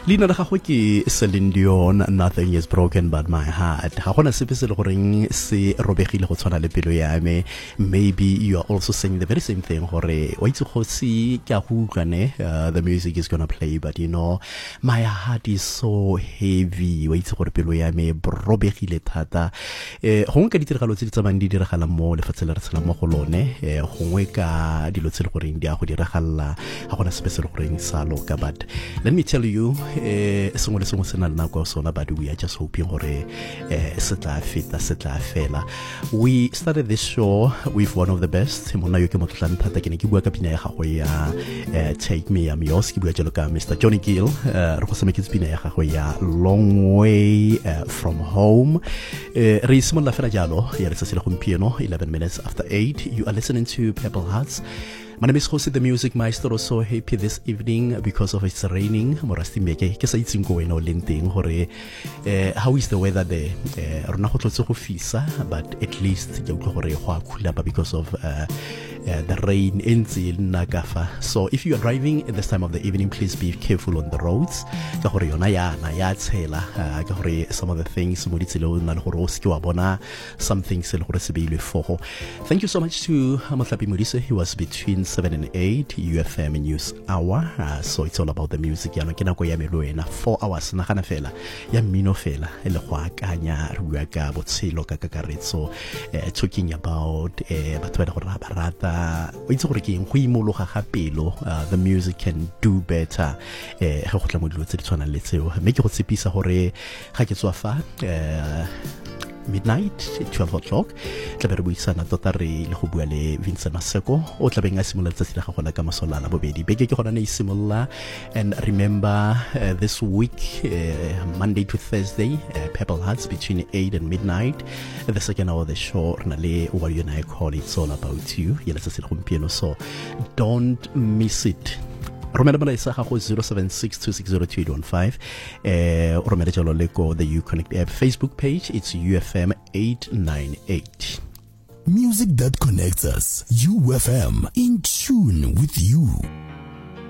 Lina la gago ke Celine Dion, Nothing is broken but my heart. Ha gona sepe se le goreng se robegile go tshwana le pelo ya me. Maybe you are also saying the very same thing gore wa itse go se ke a go utlwane, the music is gonna play, but you know my heart is so heavy. Wa itse gore pelo ya me robegile thata. Gongwe ka ditiragalo tse di tsamang di diragala mo lefatshe le re tshela mo go lone, gongwe ka dilo tse le goreng di a go diragala ha gona sepe se le goreng sa loka. But let me tell you, sengwe le sengwe se na le nako ya sona, but we are just hoping gore se tla feta, se tla fela. We started this show with one of the best. Mona yo ke motlotlang thata ke ne ke bua ka pina ya gagwe ya Take Me I'm Yours, ke bua jalo ka Mr. Johnny Gill. Re go semeketse pina ya gagwe ya Long Way From Home. Re simolola fela jalo ya letsatsi le gompieno 11 minutes after 8. You are listening to Purple Hearts. My name is Jose the Music Maestro. So happy this evening because of it's raining. Morasti meke ke sa itseng go wena o lenteng gore how is the weather there? Rona go tlotse go fisa, but at least ke utlwa gore go a khula because of the rain entse nna ka fa. So if you are driving at this time of the evening, please be careful on the roads. Ka gore yona ya tshela ka gore some of the things mo ditseleng na le gore o se ke wa bona some things le gore se beilwe for. Thank you so much to Motlapi Modise. He was between 7 and 8 UFM News Hour. So it's all about the music. Ya no ke nako ya meloena 4 hours na gana fela ya mmino fela le go akanya re bua ka botshelo ka kakaretso, talking about batho ba gore ba rata o itse gore ke eng go imologa ga pelo. The music can do better ge go tla mo dilo tse di tshwanang le tseo. Mme ke go tsepisa gore ga ke tswa fa midnight 12 o'clock tla be re buisana tota re le go bua le Vincent Maseko o tla beng a simolla tsatsi la gago la ka masolana bobedi beke ke gona ne isimolla. And remember this week Monday to Thursday Purple Hearts between 8 and midnight. The second hour of the show rena le what you and I call It's All About You ya letsatsi le gompieno, so don't miss it. Romela molaetsa ga go 0762602815. Romela jalo le ko the Uconnect app Facebook page. It's UFM 898. Music that connects us. UFM, in tune with you.